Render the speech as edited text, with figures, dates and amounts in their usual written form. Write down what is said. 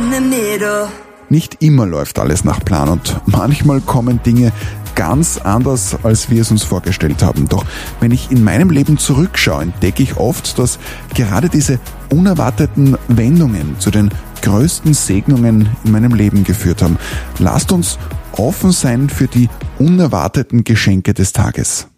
in the middle. Nicht immer läuft alles nach Plan und manchmal kommen Dinge ganz anders, als wir es uns vorgestellt haben. Doch wenn ich in meinem Leben zurückschaue, entdecke ich oft, dass gerade diese unerwarteten Wendungen zu den größten Segnungen in meinem Leben geführt haben. Lasst uns offen sein für die unerwarteten Geschenke des Tages.